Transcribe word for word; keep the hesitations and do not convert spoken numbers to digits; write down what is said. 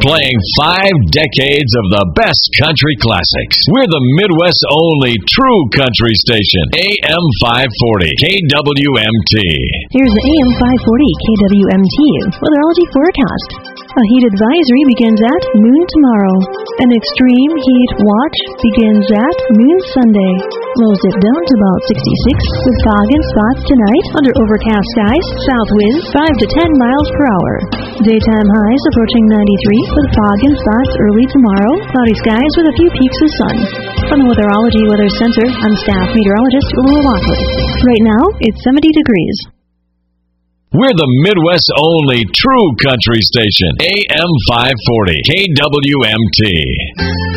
playing five decades of the best country classics. We're the Midwest's only true country station. A M five forty K W M T. Here's the A M five forty K W M T weatherology forecast. A heat advisory begins at noon tomorrow. An extreme heat watch begins at noon Sunday. Lows dip down to about sixty-six with fog and spots tonight under overcast skies. South winds five to ten miles per hour. Daytime highs approaching ninety-three with fog and spots early tomorrow. Cloudy skies with a few peaks of sun. From the Weatherology Weather Center, I'm staff meteorologist Laura Walkley. Right now, it's seventy degrees. We're the Midwest's only true country station. A M five forty K W M T.